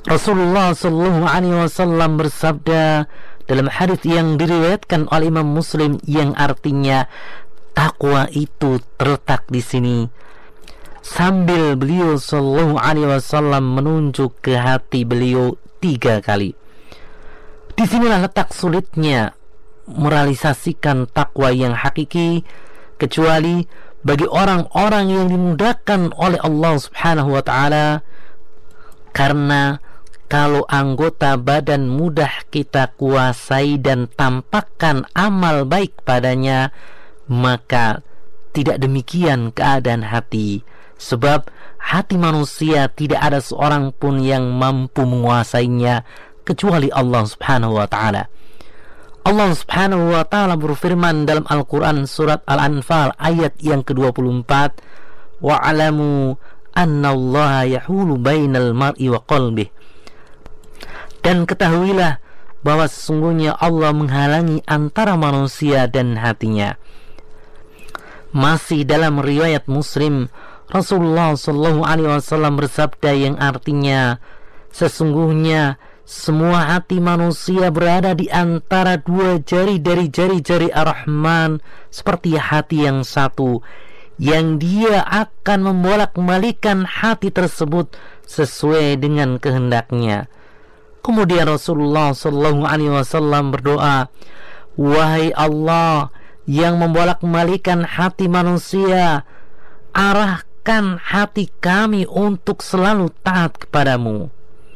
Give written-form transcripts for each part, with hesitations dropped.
Rasulullah Shallallahu Alaihi Wasallam bersabda dalam hadis yang diriwayatkan oleh Imam Muslim yang artinya takwa itu terletak di sini, sambil beliau Shallallahu Alaihi Wasallam menunjuk ke hati beliau 3 kali. Disinilah letak sulitnya merealisasikan takwa yang hakiki, kecuali bagi orang-orang yang dimudahkan oleh Allah Subhanahu wa Ta'ala. Karena kalau anggota badan mudah kita kuasai dan tampakkan amal baik padanya, maka tidak demikian keadaan hati. Sebab hati manusia tidak ada seorang pun yang mampu menguasainya kecuali Allah Subhanahu wa Ta'ala. Allah Subhanahu wa Ta'ala berfirman dalam Al-Quran surat Al-Anfal ayat yang ke-24, wa'alamu annallaha yahulu bainal mar'i wa qalbih. Dan ketahuilah bahwa sesungguhnya Allah menghalangi antara manusia dan hatinya. Masih dalam riwayat Muslim, Rasulullah Shallallahu Alaihi Wasallam bersabda yang artinya, sesungguhnya semua hati manusia berada di antara 2 jari dari jari-jari Ar-Rahman, seperti hati yang satu, yang dia akan membolak-balikan hati tersebut sesuai dengan kehendaknya. Kemudian Rasulullah Shallallahu Alaihi Wasallam berdoa, wahai Allah yang membolak-balikan hati manusia, arahkan hati kami untuk selalu taat kepadamu.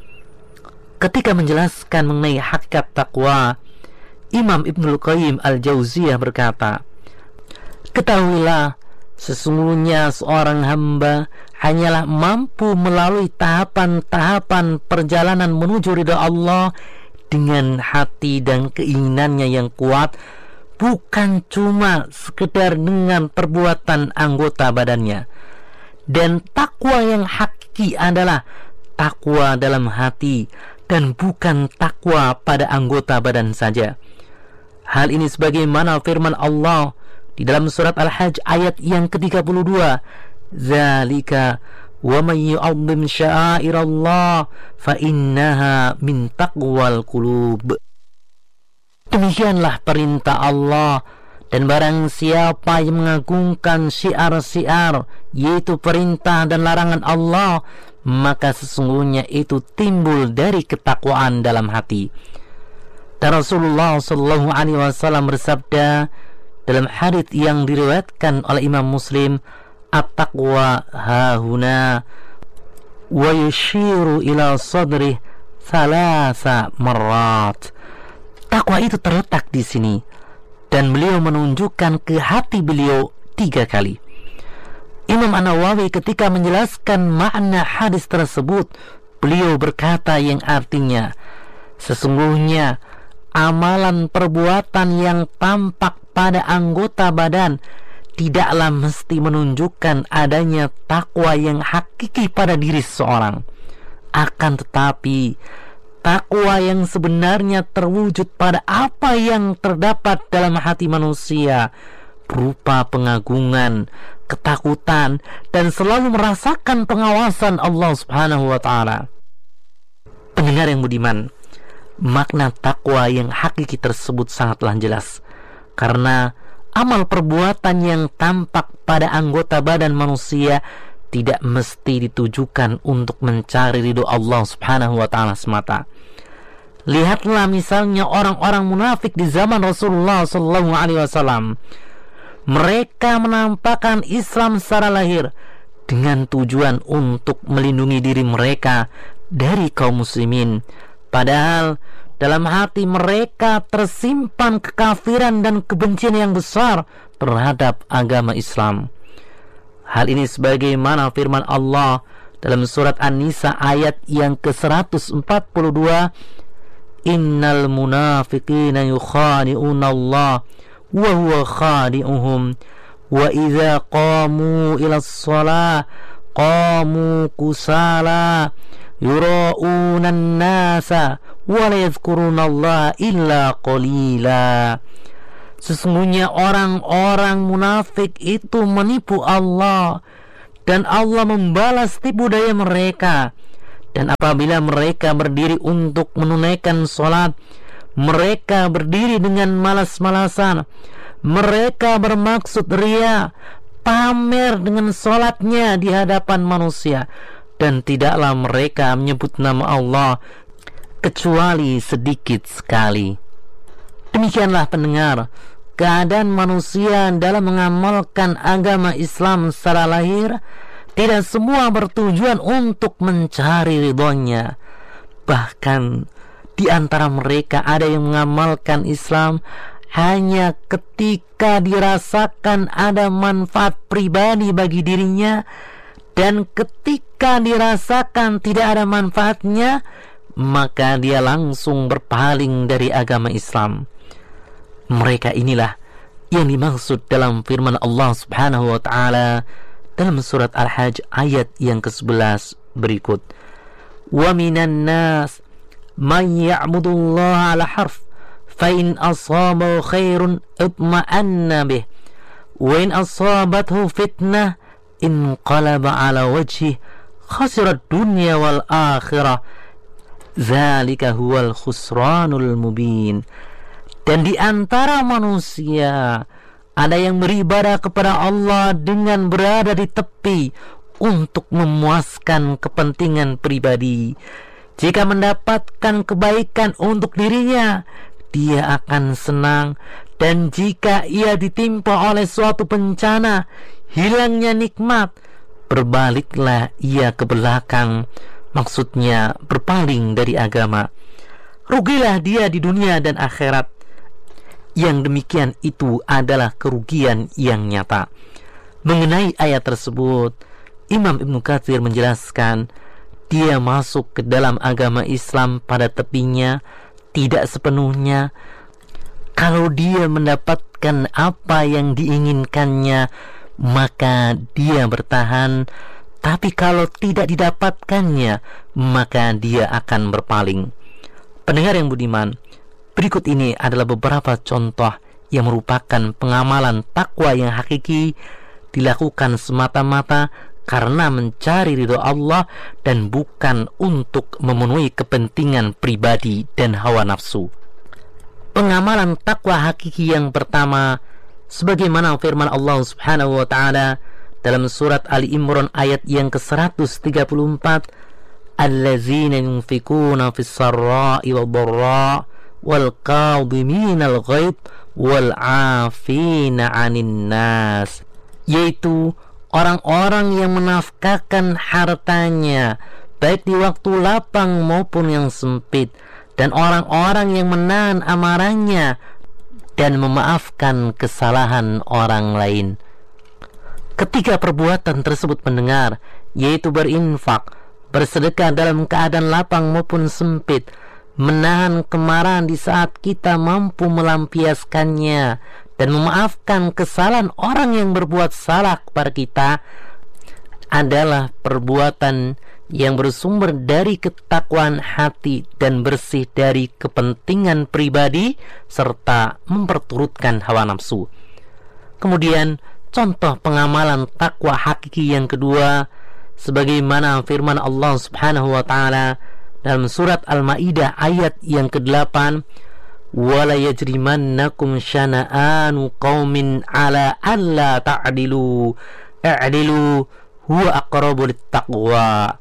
Ketika menjelaskan mengenai hakikat takwa, Imam Ibnul Qayyim Al-Jauziyah berkata, ketahuilah sesungguhnya seorang hamba hanyalah mampu melalui tahapan-tahapan perjalanan menuju ridha Allah dengan hati dan keinginannya yang kuat, bukan cuma sekedar dengan perbuatan anggota badannya. Dan takwa yang hakiki adalah takwa dalam hati dan bukan takwa pada anggota badan saja. Hal ini sebagaimana firman Allah di dalam surat Al-Hajj ayat yang ke-32, zalika wa may yu'azzim sya'airallah fa innaha min taqwal qulub. Demikianlah perintah Allah, dan barang siapa yang mengagungkan syiar-syiar, yaitu perintah dan larangan Allah, maka sesungguhnya itu timbul dari ketakwaan dalam hati. Dan Rasulullah Shallallahu Alaihi Wasallam bersabda dalam hadits yang diriwayatkan oleh Imam Muslim, at-taqwa hahuna, wa yushiru ila sadrih thalatha marrat. Takwa itu terletak di sini, dan beliau menunjukkan ke hati beliau 3 kali. Imam An-Nawawi ketika menjelaskan makna hadis tersebut, beliau berkata yang artinya, sesungguhnya amalan perbuatan yang tampak pada anggota badan tidaklah mesti menunjukkan adanya takwa yang hakiki pada diri seseorang. Akan tetapi takwa yang sebenarnya terwujud pada apa yang terdapat dalam hati manusia, berupa pengagungan, ketakutan, dan selalu merasakan pengawasan Allah Subhanahu wa Ta'ala. Pendengar yang budiman, makna takwa yang hakiki tersebut sangatlah jelas, karena amal perbuatan yang tampak pada anggota badan manusia tidak mesti ditujukan untuk mencari ridho Allah Subhanahu wa Ta'ala semata. Lihatlah misalnya orang-orang munafik di zaman Rasulullah Sallallahu Alaihi Wasallam. Mereka menampakkan Islam secara lahir dengan tujuan untuk melindungi diri mereka dari kaum muslimin, padahal dalam hati mereka tersimpan kekafiran dan kebencian yang besar terhadap agama Islam. Hal ini sebagaimana firman Allah dalam surat An-Nisa ayat yang ke-142, innal munafiqina yukhadi'una Allah wa huwa khadi'uhum wa idza qamu ila shalah qamu kusala yura'una an-nasa wa la yadhkuruna Allah illa qalila. Sesungguhnya orang-orang munafik itu menipu Allah, dan Allah membalas tipu daya mereka, Dan apabila mereka berdiri untuk menunaikan sholat, mereka berdiri dengan malas-malasan. Mereka bermaksud ria, pamer dengan sholatnya di hadapan manusia. Dan tidaklah mereka menyebut nama Allah kecuali sedikit sekali. Demikianlah pendengar, keadaan manusia dalam mengamalkan agama Islam secara lahir. Tidak semua bertujuan untuk mencari ridhonya. Bahkan di antara mereka ada yang mengamalkan Islam hanya ketika dirasakan ada manfaat pribadi bagi dirinya, dan ketika dirasakan tidak ada manfaatnya, maka dia langsung berpaling dari agama Islam. Mereka inilah yang dimaksud dalam firman Allah Subhanahu wa ta'ala dalam surat Al-Hajj ayat yang ke-11 berikut. Wa minan nas man ya'budullaha ala harf fa in asabahu khairun itma'anna bih wa in asabathu fitnah inqalaba ala wajhih khasira dunya wal akhirah dzalika huwal khusranul mubin. Dan di antara manusia ada yang beribadah kepada Allah dengan berada di tepi untuk memuaskan kepentingan pribadi. Jika mendapatkan kebaikan untuk dirinya, dia akan senang. Dan jika ia ditimpa oleh suatu bencana, hilangnya nikmat, berbaliklah ia ke belakang. Maksudnya berpaling dari agama. Rugilah dia di dunia dan akhirat. Yang demikian itu adalah kerugian yang nyata. Mengenai ayat tersebut, Imam Ibnu Katsir menjelaskan, dia masuk ke dalam agama Islam pada tepinya, tidak sepenuhnya. Kalau dia mendapatkan apa yang diinginkannya, maka dia bertahan. Tapi kalau tidak didapatkannya, maka dia akan berpaling. Pendengar yang budiman, berikut ini adalah beberapa contoh yang merupakan pengamalan takwa yang hakiki, dilakukan semata-mata karena mencari ridho Allah dan bukan untuk memenuhi kepentingan pribadi dan hawa nafsu. Pengamalan takwa hakiki yang pertama, sebagaimana firman Allah Subhanahu wa ta'ala dalam surat Ali Imran ayat yang ke-134, allazina yunfikuna fis sarra'i wal dharra wal qadhiminal ghaidh wal 'afina 'anil nas, yaitu orang-orang yang menafkahkan hartanya baik di waktu lapang maupun yang sempit, dan orang-orang yang menahan amarahnya dan memaafkan kesalahan orang lain. Ketiga perbuatan tersebut pendengar, yaitu berinfak, bersedekah dalam keadaan lapang maupun sempit, menahan kemarahan di saat kita mampu melampiaskannya, dan memaafkan kesalahan orang yang berbuat salah kepada kita, adalah perbuatan yang bersumber dari ketakwaan hati dan bersih dari kepentingan pribadi serta memperturutkan hawa nafsu. Kemudian contoh pengamalan takwa hakiki yang kedua, sebagaimana firman Allah Subhanahu wa ta'ala dalam surat Al-Maidah ayat yang ke-8, wala yajrimannakum syana'anu qaumin ala alla ta'dilu i'dilu huwa aqrabu littaqwa.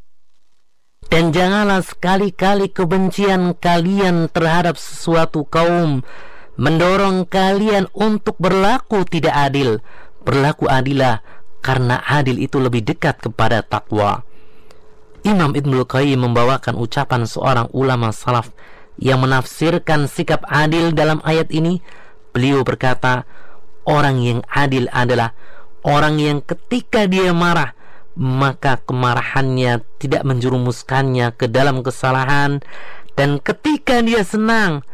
Dan janganlah sekali-kali kebencian kalian terhadap sesuatu kaum mendorong kalian untuk berlaku tidak adil. Berlaku adillah, karena adil itu lebih dekat kepada takwa. Imam Ibnul Qayyim membawakan ucapan seorang ulama salaf yang menafsirkan sikap adil dalam ayat ini. Beliau berkata, orang yang adil adalah orang yang ketika dia marah, maka kemarahannya tidak menjerumuskannya ke dalam kesalahan, dan ketika dia senang,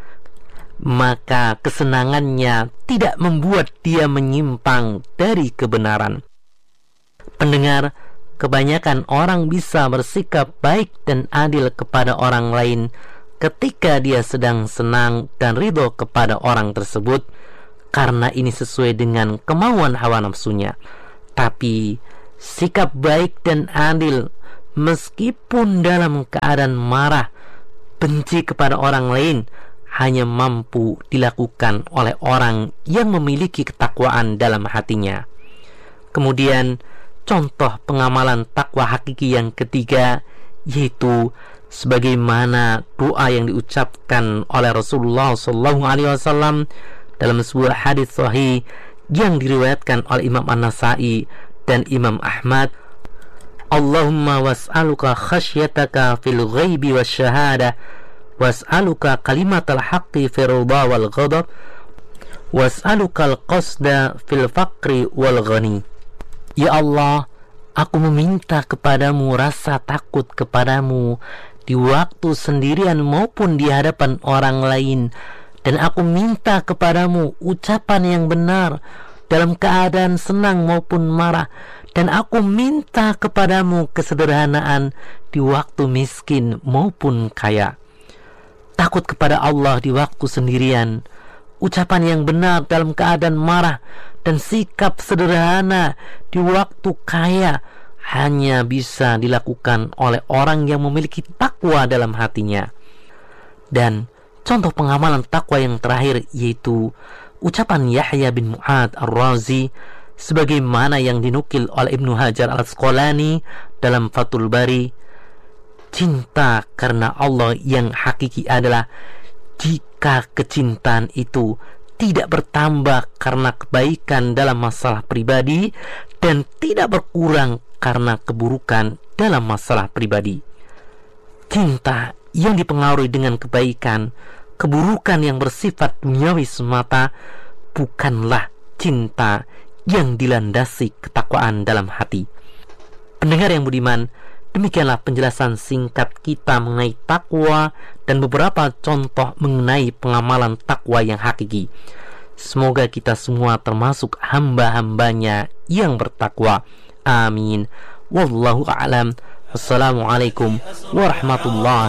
maka kesenangannya tidak membuat dia menyimpang dari kebenaran. Pendengar, kebanyakan orang bisa bersikap baik dan adil kepada orang lain ketika dia sedang senang dan ridho kepada orang tersebut, karena ini sesuai dengan kemauan hawa nafsunya. Tapi sikap baik dan adil meskipun dalam keadaan marah, benci kepada orang lain, hanya mampu dilakukan oleh orang yang memiliki ketakwaan dalam hatinya. Kemudian contoh pengamalan takwa hakiki yang ketiga, yaitu sebagaimana doa yang diucapkan oleh Rasulullah SAW dalam sebuah hadis sahih yang diriwayatkan oleh Imam An-Nasa'i dan Imam Ahmad. Allahumma was'aluka khasyataka fil ghaibi wasyahada, was'aluka kalimatal haqqi fil ridha wal ghadab, was'aluka al-qasda fil faqri wal ghani. Ya Allah, aku meminta kepadamu rasa takut kepadamu di waktu sendirian maupun di hadapan orang lain, dan aku minta kepadamu ucapan yang benar dalam keadaan senang maupun marah, dan aku minta kepadamu kesederhanaan di waktu miskin maupun kaya. Takut kepada Allah di waktu sendirian, ucapan yang benar dalam keadaan marah, dan sikap sederhana di waktu kaya hanya bisa dilakukan oleh orang yang memiliki takwa dalam hatinya. Dan contoh pengamalan takwa yang terakhir yaitu ucapan Yahya bin Mu'ad Ar-Razi sebagaimana yang dinukil oleh Ibnu Hajar Al-Asqalani dalam Fathul Bari. Cinta karena Allah yang hakiki adalah jika kecintaan itu tidak bertambah karena kebaikan dalam masalah pribadi dan tidak berkurang karena keburukan dalam masalah pribadi. Cinta yang dipengaruhi dengan kebaikan, keburukan yang bersifat duniawi semata bukanlah cinta yang dilandasi ketakwaan dalam hati. Pendengar yang budiman, demikianlah penjelasan singkat kita mengenai takwa dan beberapa contoh mengenai pengamalan takwa yang hakiki. Semoga kita semua termasuk hamba-hambanya yang bertakwa. Amin. Wallahu a'lam. Assalamualaikum warahmatullahi